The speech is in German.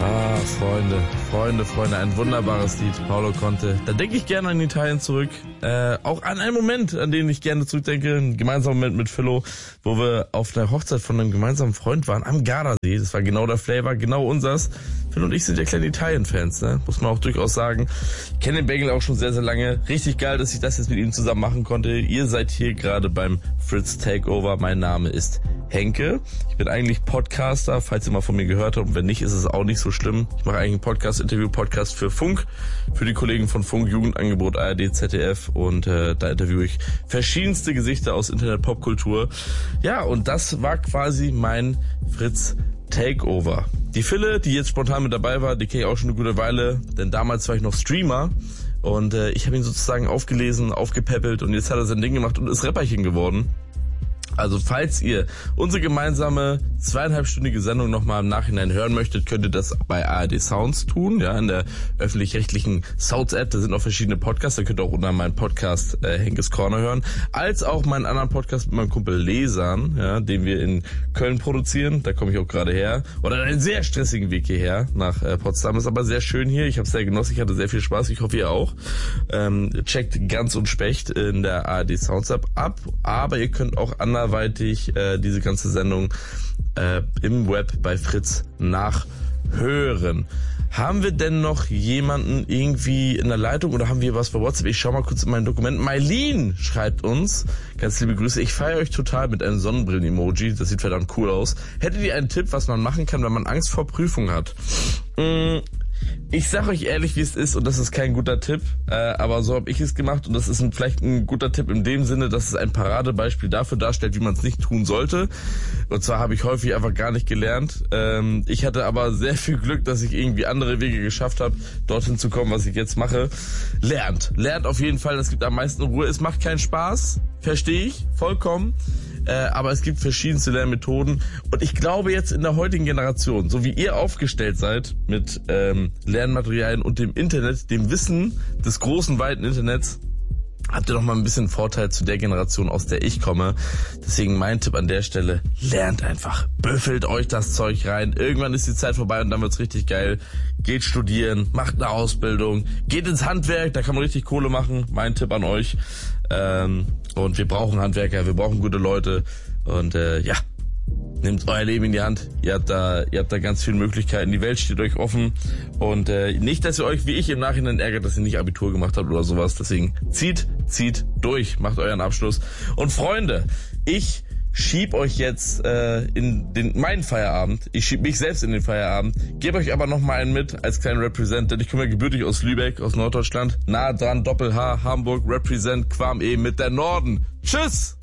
Ah, Freunde, ein wunderbares Lied, Paolo Conte. Da denke ich gerne an Italien zurück. Auch an einen Moment, an den ich gerne zurückdenke, einen gemeinsamen Moment mit Philo, wo wir auf der Hochzeit von einem gemeinsamen Freund waren, am Gardasee. Das war genau der Flavor, genau unsers. Phil und ich sind ja kleine Italien-Fans, ne? Muss man auch durchaus sagen. Ich kenne den Bagel auch schon sehr, sehr lange. Richtig geil, dass ich das jetzt mit ihm zusammen machen konnte. Ihr seid hier gerade beim Fritz Takeover. Mein Name ist Henke. Ich bin eigentlich Podcaster, falls ihr mal von mir gehört habt. Und wenn nicht, ist es auch nicht so schlimm. Ich mache eigentlich einen Podcast-Interview-Podcast für Funk, für die Kollegen von Funk, Jugendangebot, ARD, ZDF. Und da interviewe ich verschiedenste Gesichter aus Internet-Popkultur. Ja, und das war quasi mein Fritz Takeover. Die Fille, die jetzt spontan mit dabei war, die kenne ich auch schon eine gute Weile, denn damals war ich noch Streamer und ich habe ihn sozusagen aufgelesen, aufgepäppelt und jetzt hat er sein Ding gemacht und ist Rapperchen geworden. Also falls ihr unsere gemeinsame 2,5-stündige Sendung nochmal im Nachhinein hören möchtet, könnt ihr das bei ARD Sounds tun, ja, in der öffentlich-rechtlichen Sounds-App. Da sind noch verschiedene Podcasts, da könnt ihr auch unter meinen Podcast Henkes Corner hören, als auch meinen anderen Podcast mit meinem Kumpel Lesan, ja, den wir in Köln produzieren. Da komme ich auch gerade her. Oder einen sehr stressigen Weg hierher nach Potsdam. Ist aber sehr schön hier. Ich habe es sehr genossen. Ich hatte sehr viel Spaß. Ich hoffe, ihr auch. Checkt Ganz und Specht in der ARD Sounds App ab. Aber ihr könnt auch anderweitig diese ganze Sendung im Web bei Fritz nachhören. Haben wir denn noch jemanden irgendwie in der Leitung oder haben wir was bei WhatsApp? Ich schau mal kurz in mein Dokument. Mailin schreibt uns, ganz liebe Grüße, ich feiere euch total mit einem Sonnenbrillen-Emoji, das sieht verdammt cool aus. Hättet ihr einen Tipp, was man machen kann, wenn man Angst vor Prüfung hat? Ich sag euch ehrlich, wie es ist, und das ist kein guter Tipp, aber so habe ich es gemacht und das ist vielleicht ein guter Tipp in dem Sinne, dass es ein Paradebeispiel dafür darstellt, wie man es nicht tun sollte. Und zwar habe ich häufig einfach gar nicht gelernt. Ich hatte aber sehr viel Glück, dass ich irgendwie andere Wege geschafft habe, dorthin zu kommen, was ich jetzt mache. Lernt auf jeden Fall, das gibt am meisten Ruhe. Es macht keinen Spaß, verstehe ich, vollkommen. Aber es gibt verschiedenste Lernmethoden und ich glaube jetzt in der heutigen Generation, so wie ihr aufgestellt seid mit Lernmaterialien und dem Internet, dem Wissen des großen, weiten Internets, habt ihr noch mal ein bisschen Vorteil zu der Generation, aus der ich komme. Deswegen mein Tipp an der Stelle, lernt einfach. Büffelt euch das Zeug rein. Irgendwann ist die Zeit vorbei und dann wird's richtig geil. Geht studieren, macht eine Ausbildung, geht ins Handwerk, da kann man richtig Kohle machen. Mein Tipp an euch. Und wir brauchen Handwerker, wir brauchen gute Leute. Und ja, nehmt euer Leben in die Hand. Ihr habt da ganz viele Möglichkeiten. Die Welt steht euch offen. Und nicht, dass ihr euch wie ich im Nachhinein ärgert, dass ihr nicht Abitur gemacht habt oder sowas. Deswegen zieht durch. Macht euren Abschluss. Und Freunde, ich schieb euch jetzt meinen Feierabend. Ich schieb mich selbst in den Feierabend. Gebe euch aber noch mal einen mit als kleinen Represent, denn ich komme ja gebürtig aus Lübeck, aus Norddeutschland. Nah dran, Doppel-H, Hamburg, Represent, Quam mit der Norden. Tschüss!